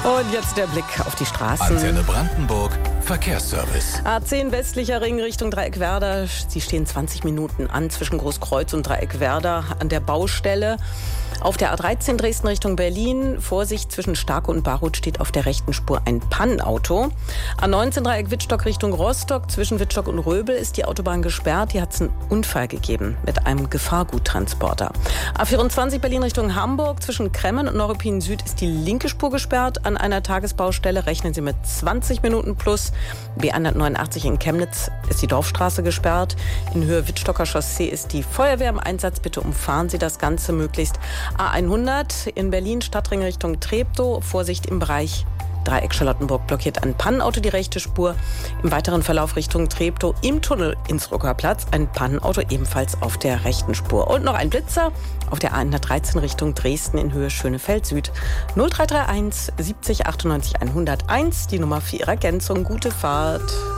Und jetzt der Blick auf die Straßen. Antenne Brandenburg, Verkehrsservice. A10 westlicher Ring Richtung Dreieckwerder. Sie stehen 20 Minuten an zwischen Großkreuz und Dreieckwerder an der Baustelle. Auf der A13 Dresden Richtung Berlin. Vorsicht, zwischen Starke und Barroth steht auf der rechten Spur ein Pannenauto. A19 Dreieck Wittstock Richtung Rostock. Zwischen Wittstock und Röbel ist die Autobahn gesperrt. Hier hat es einen Unfall gegeben mit einem Gefahrguttransporter. A24 Berlin Richtung Hamburg. Zwischen Kremmen und Neuruppin Süd ist die linke Spur gesperrt. An einer Tagesbaustelle rechnen Sie mit 20 Minuten plus. B189 in Chemnitz ist die Dorfstraße gesperrt. In Höhe Wittstocker Chaussee ist die Feuerwehr im Einsatz. Bitte umfahren Sie das Ganze möglichst. A100 in Berlin Stadtring Richtung Treptow. Vorsicht im Bereich Dreieck Charlottenburg blockiert ein Pannenauto die rechte Spur. Im weiteren Verlauf Richtung Treptow im Tunnel Innsbrucker Platz ein Pannenauto ebenfalls auf der rechten Spur. Und noch ein Blitzer auf der A113 Richtung Dresden in Höhe Schönefeld Süd. 0331 70 98 101, die Nummer für Ihre Ergänzung. Gute Fahrt.